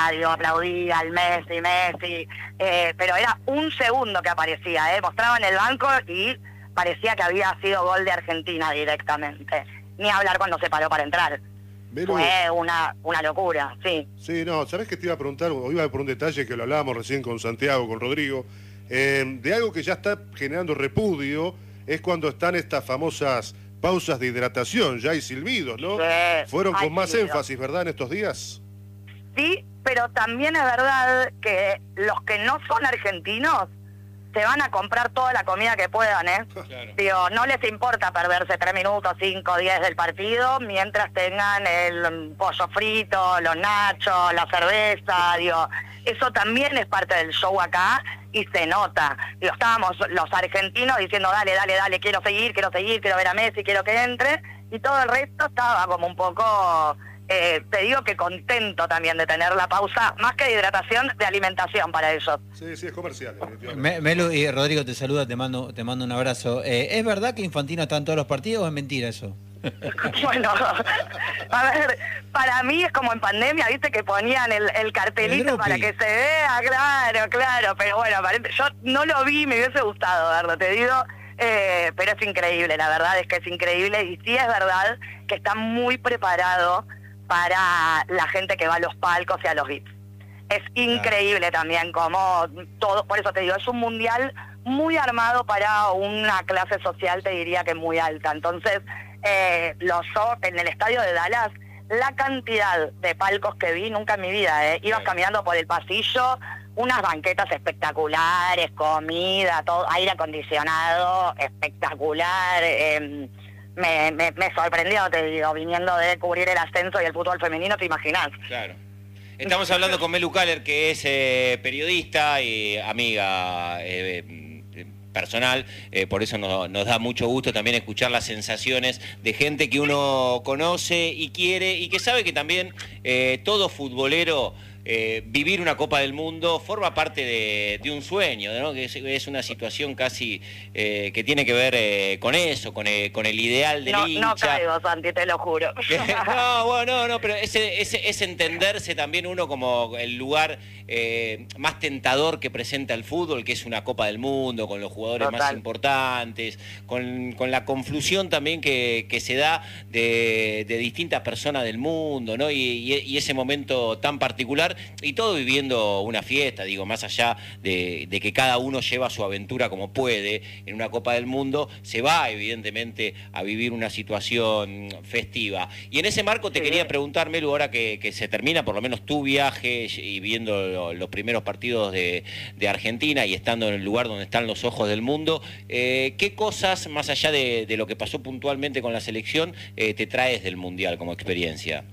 estadio, aplaudía al Messi, pero era un segundo que aparecía, mostraba en el banco y parecía que había sido gol de Argentina directamente. Ni hablar cuando se paró para entrar. Melu, fue una locura, sí. Sí, no, ¿sabés qué te iba a preguntar? O iba por un detalle que lo hablábamos recién con Santiago, con Rodrigo, de algo que ya está generando repudio, es cuando están estas famosas pausas de hidratación, ya hay silbidos, ¿no? Sí, Fueron hay con más silbidos. énfasis, ¿verdad, en estos días? Sí, pero también es verdad que los que no son argentinos se van a comprar toda la comida que puedan, Claro. Digo, no les importa perderse 3 minutos, 5, 10 del partido, mientras tengan el pollo frito, los nachos, la cerveza, digo, eso también es parte del show acá y se nota. Digo, estábamos los argentinos diciendo, dale, quiero seguir, quiero ver a Messi, quiero que entre, y todo el resto estaba como un poco... te digo que contento también de tener la pausa, más que de hidratación, de alimentación para ellos. Sí, sí, es comercial, definitivamente. Melu y Rodrigo te saluda, te mando un abrazo. ¿Es verdad que Infantino está en todos los partidos o es mentira eso? Bueno, a ver, para mí es como en pandemia, viste que ponían el cartelito para que se vea, claro, pero bueno, yo no lo vi, me hubiese gustado verlo, te digo, pero es increíble, la verdad es que es increíble y sí es verdad que está muy preparado para la gente que va a los palcos y a los VIPs. Es increíble también como todo, por eso te digo, es un mundial muy armado para una clase social, te diría que muy alta. Entonces, yo en el estadio de Dallas, la cantidad de palcos que vi nunca en mi vida, ibas caminando por el pasillo, unas banquetas espectaculares, comida, todo, aire acondicionado espectacular. Me sorprendió, te digo, viniendo de cubrir el ascenso y el fútbol femenino, ¿te imaginás? Claro. Estamos hablando con Melu Kaller, que es periodista y amiga personal, por eso nos da mucho gusto también escuchar las sensaciones de gente que uno conoce y quiere y que sabe que también todo futbolero... vivir una Copa del Mundo forma parte de un sueño, ¿no? Que es una situación casi que tiene que ver con eso, con el ideal del hincha. No caigo, Santi, te lo juro. No, pero es entenderse también uno como el lugar más tentador que presenta el fútbol, que es una Copa del Mundo, con los jugadores más importantes, con la conflusión también que se da de distintas personas del mundo, ¿no? Y ese momento tan particular, y todo viviendo una fiesta, digo, más allá de que cada uno lleva su aventura como puede en una Copa del Mundo, se va evidentemente a vivir una situación festiva. Y en ese marco te quería preguntar, Melu, ahora que se termina por lo menos tu viaje y viendo los primeros partidos de Argentina y estando en el lugar donde están los ojos del mundo, ¿qué cosas, más allá de lo que pasó puntualmente con la selección, te traes del Mundial como experiencia?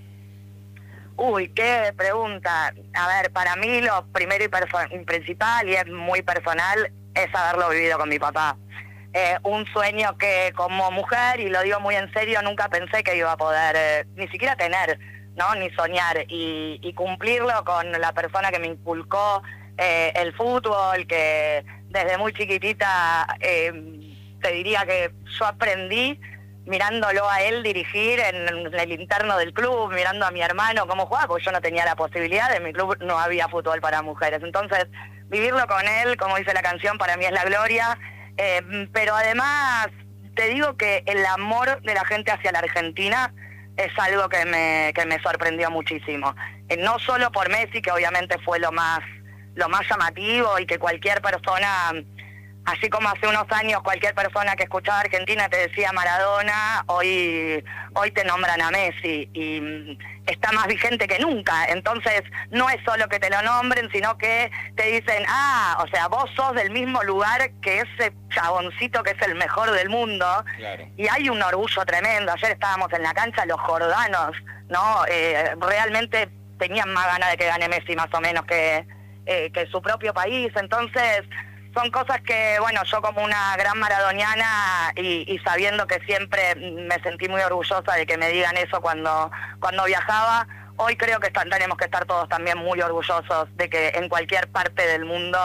Uy, qué pregunta. A ver, para mí lo primero y principal, y es muy personal, es haberlo vivido con mi papá. Un sueño que como mujer, y lo digo muy en serio, nunca pensé que iba a poder ni siquiera tener, ¿no? Ni soñar. Y cumplirlo con la persona que me inculcó el fútbol, que desde muy chiquitita te diría que yo aprendí mirándolo a él dirigir en el interno del club, mirando a mi hermano cómo jugaba, porque yo no tenía la posibilidad, en mi club no había fútbol para mujeres. Entonces, vivirlo con él, como dice la canción, para mí es la gloria, pero además te digo que el amor de la gente hacia la Argentina es algo que me sorprendió muchísimo. No solo por Messi, que obviamente fue lo más llamativo y que cualquier persona... Así como hace unos años cualquier persona que escuchaba Argentina te decía Maradona, hoy te nombran a Messi y está más vigente que nunca. Entonces no es solo que te lo nombren, sino que te dicen, o sea, vos sos del mismo lugar que ese chaboncito que es el mejor del mundo. Claro. Y hay un orgullo tremendo. Ayer estábamos en la cancha, los jordanos, ¿no? Realmente tenían más ganas de que gane Messi más o menos que su propio país. Entonces... son cosas que, bueno, yo como una gran maradoniana y sabiendo que siempre me sentí muy orgullosa de que me digan eso cuando viajaba, hoy creo que tenemos que estar todos también muy orgullosos de que en cualquier parte del mundo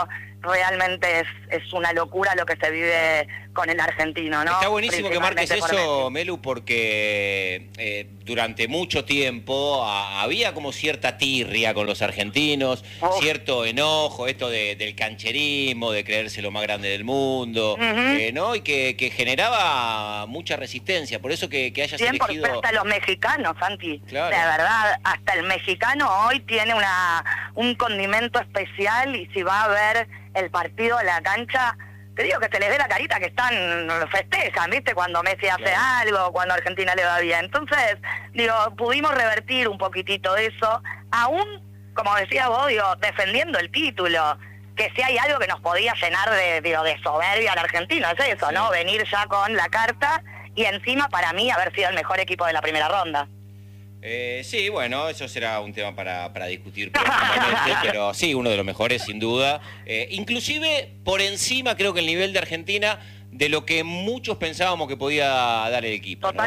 realmente es una locura lo que se vive con el argentino, ¿no? Está buenísimo que marques Principalmente eso, Melu, porque durante mucho tiempo había como cierta tirria con los argentinos, cierto enojo, esto del cancherismo, de creerse lo más grande del mundo, ¿no? Y que generaba mucha resistencia. Por eso que hayas elegido... Hasta los mexicanos, Santi. Claro. De verdad, hasta el mexicano hoy tiene un condimento especial, y si va a ver el partido a la cancha, te digo que se les ve la carita que festejan, ¿viste? Cuando Messi hace algo, cuando Argentina le va bien. Entonces, digo, pudimos revertir un poquitito eso, aún, como decías vos, digo, defendiendo el título, que si hay algo que nos podía llenar de soberbia al argentino, es eso, ¿no? Venir ya con la carta, y encima para mí haber sido el mejor equipo de la primera ronda. Sí, bueno, eso será un tema para discutir próximamente, pero sí, uno de los mejores, sin duda. Inclusive, por encima, creo que el nivel de Argentina, de lo que muchos pensábamos que podía dar el equipo, ¿no?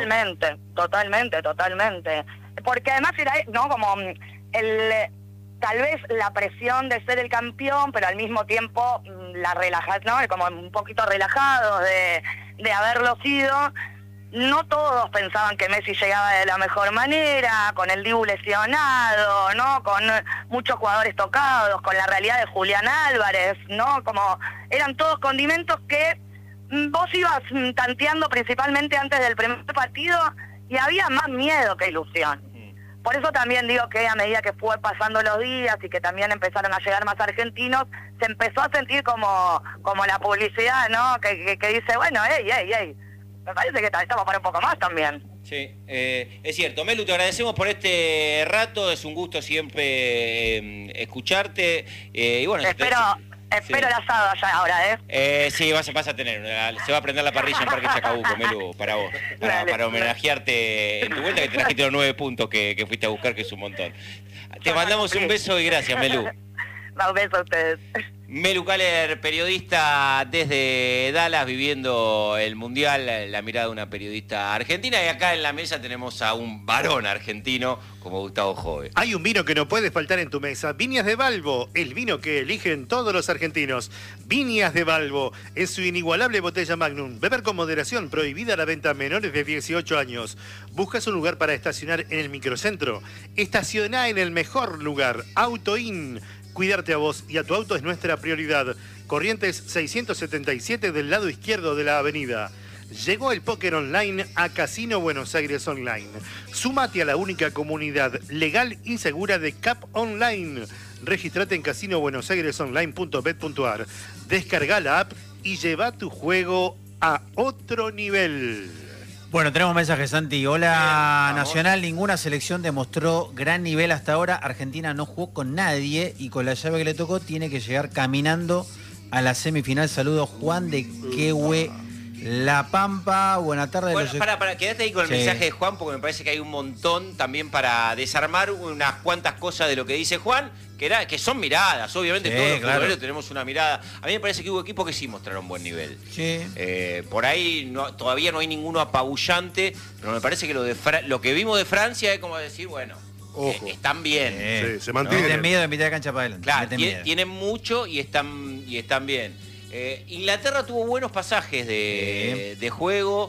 Totalmente. Porque además era, ¿no? Como tal vez la presión de ser el campeón, pero al mismo tiempo la relajación, ¿no? Como un poquito relajados de haberlo sido. No todos pensaban que Messi llegaba de la mejor manera, con el Dibu lesionado, ¿no? Con muchos jugadores tocados, con la realidad de Julián Álvarez, ¿no? Como eran todos condimentos que vos ibas tanteando principalmente antes del primer partido, y había más miedo que ilusión. Por eso también digo que a medida que fue pasando los días y que también empezaron a llegar más argentinos, se empezó a sentir como la publicidad, ¿no? Que dice, bueno, ey, me parece que estamos para un poco más también. Sí, es cierto. Melu, te agradecemos por este rato, es un gusto siempre escucharte. Y bueno, Espero el asado allá ahora, sí, vas a tener, se va a prender la parrilla en Parque Chacabuco, Melu, para vos, para homenajearte en tu vuelta, que trajiste los 9 puntos que fuiste a buscar, que es un montón. Te mandamos un beso y gracias, Melu. Un beso a ustedes. Melu Kaller, periodista desde Dallas, viviendo el Mundial, la mirada de una periodista argentina. Y acá en la mesa tenemos a un varón argentino como Gustavo Jove. Hay un vino que no puede faltar en tu mesa. Viñas de Balbo, el vino que eligen todos los argentinos. Viñas de Balbo, en su inigualable botella Magnum. Beber con moderación, prohibida la venta a menores de 18 años. ¿Buscas un lugar para estacionar en el microcentro? Estaciona en el mejor lugar, AutoIn. Cuidarte a vos y a tu auto es nuestra prioridad. Corrientes 677 del lado izquierdo de la avenida. Llegó el póker online a Casino Buenos Aires Online. Súmate a la única comunidad legal y segura de CAP Online. Regístrate en casinobuenosairesonline.bet.ar. Descarga la app y lleva tu juego a otro nivel. Bueno, tenemos mensajes, Santi. Hola, Nacional. Ninguna selección demostró gran nivel hasta ahora. Argentina no jugó con nadie y con la llave que le tocó tiene que llegar caminando a la semifinal. Saludos, Juan de Quehue, La Pampa. Buena tarde. Bueno, quédate ahí con el mensaje de Juan, porque me parece que hay un montón también para desarmar unas cuantas cosas de lo que dice Juan, que son miradas. Obviamente todos los futboleros tenemos una mirada. A mí me parece que hubo equipos que sí mostraron buen nivel. Sí. Por ahí todavía no hay ninguno apabullante, pero me parece que lo que vimos de Francia es como decir, bueno, están bien. Sí, se mantienen. Tienen miedo de mitad de cancha para adelante. Claro, tienen mucho y están bien. Inglaterra tuvo buenos pasajes de juego.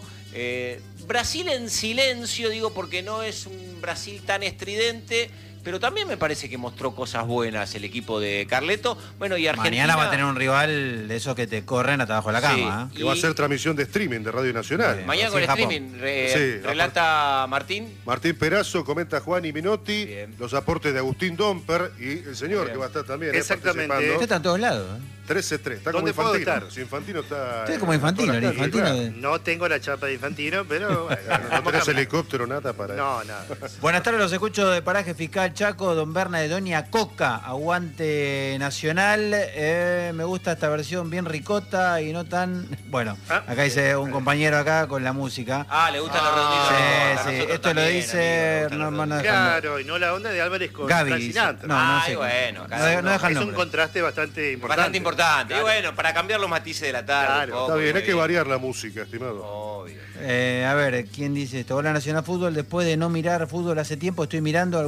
Brasil en silencio, digo, porque no es un Brasil tan estridente, pero también me parece que mostró cosas buenas el equipo de Carleto. Bueno, y Argentina... Mañana va a tener un rival de esos que te corren hasta abajo de la cama. Que va a ser transmisión de streaming de Radio Nacional. Mañana con streaming. Relata Martín. Martín Perazo, comenta Juan y Minotti. Bien. Los aportes de Agustín Domper y el señor que va a estar también. Exactamente. Usted está en todos lados. 13-3. Está como Infantino. Si Infantino está... Usted es como Infantino. No tengo la chapa de Infantino, pero... Bueno, no tenés helicóptero, nada para eso. No, nada. Buenas tardes, los escucho de Paraje Fiscal Chaco, Don Berna de Doña Coca, aguante Nacional. Me gusta esta versión bien ricota y no tan... Bueno, acá dice un compañero acá con la música. Le gustan los redonditos. Sí, esto lo dice... Claro, y no la onda de Álvarez con Gaby. Sinatra. Bueno, no deja el es nombre. un contraste bastante importante. Claro. Y bueno, para cambiar los matices de la tarde. Está bien, hay que variar la música, estimado. Obvio. A ver, ¿quién dice esto? Hola, Nacional Fútbol. Después de no mirar fútbol hace tiempo, estoy mirando algunos partidos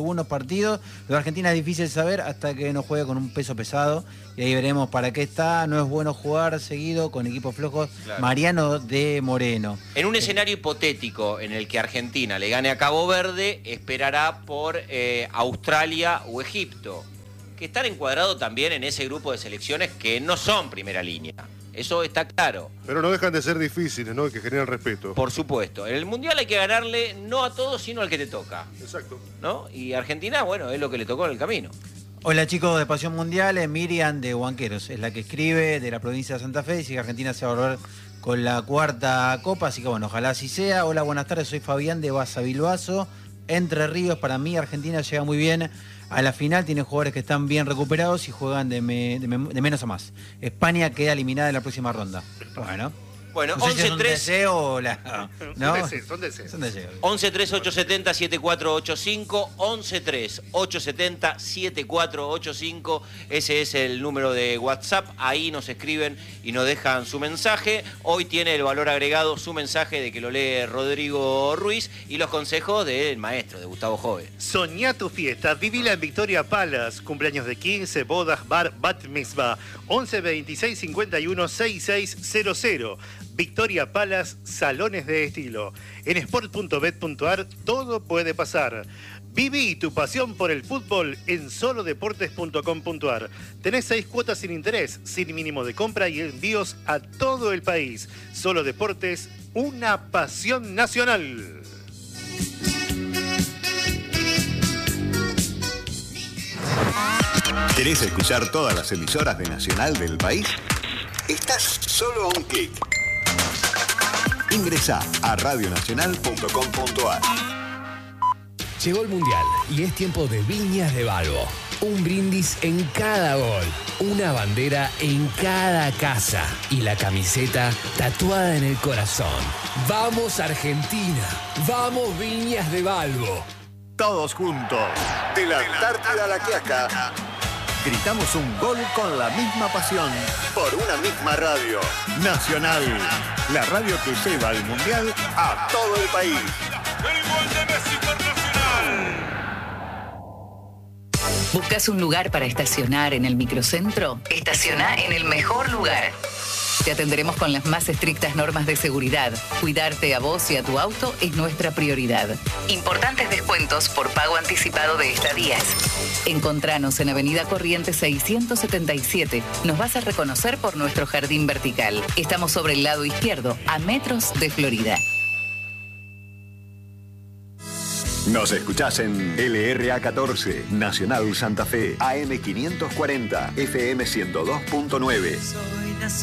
partidos. Lo de Argentina es difícil saber hasta que no juegue con un peso pesado. Y ahí veremos para qué está. No es bueno jugar seguido con equipos flojos. Claro. Mariano de Moreno. En un escenario hipotético en el que Argentina le gane a Cabo Verde, esperará por Australia o Egipto, que están encuadrados también en ese grupo de selecciones que no son primera línea. Eso está claro. Pero no dejan de ser difíciles, ¿no? Que generan respeto. Por supuesto. En el Mundial hay que ganarle no a todos, sino al que te toca. Exacto. ¿No? Y Argentina, bueno, es lo que le tocó en el camino. Hola chicos de Pasión Mundial, Miriam de Huanqueros, es la que escribe, de la provincia de Santa Fe, dice que Argentina se va a volver con la 4ª Copa, así que bueno, ojalá así sea. Hola, buenas tardes, soy Fabián de Basavilbaso, Entre Ríos. Para mí Argentina llega muy bien a la final, tiene jugadores que están bien recuperados y juegan de menos a más. España queda eliminada en la próxima ronda. Bueno, no sé si es un deseo o ¿no? Son deseos. 11-3-870-7485, 11-3-870-7485, ese es el número de WhatsApp, ahí nos escriben y nos dejan su mensaje. Hoy tiene el valor agregado su mensaje de que lo lee Rodrigo Ruiz y los consejos del maestro, de Gustavo Jove. Soñá tu fiesta, vivila en Victoria Palace, cumpleaños de 15, bodas, bar, bat mitzvah, 11 26 51 6600. Victoria Palace, salones de estilo. En sport.bet.ar todo puede pasar. Viví tu pasión por el fútbol en solodeportes.com.ar. Tenés 6 cuotas sin interés, sin mínimo de compra y envíos a todo el país. Solo Deportes, una pasión nacional. ¿Querés escuchar todas las emisoras de Nacional del país? Estás solo a un clic. Ingresá a radionacional.com.ar. Llegó el Mundial y es tiempo de Viñas de Balbo. Un brindis en cada gol, una bandera en cada casa y la camiseta tatuada en el corazón. ¡Vamos Argentina! ¡Vamos Viñas de Balbo! Todos juntos, de la Antártida a la Quiaca, gritamos un gol con la misma pasión, por una misma radio. Nacional, la radio que lleva el Mundial a todo el país. ¡El gol de Messi por Nacional! ¿Buscas un lugar para estacionar en el microcentro? Estaciona en el mejor lugar. Te atenderemos con las más estrictas normas de seguridad. Cuidarte a vos y a tu auto es nuestra prioridad. Importantes descuentos por pago anticipado de estadías. Encontranos en Avenida Corrientes 677. Nos vas a reconocer por nuestro jardín vertical. Estamos sobre el lado izquierdo, a metros de Florida. Nos escuchás en LRA 14, Nacional Santa Fe, AM 540, FM 102.9.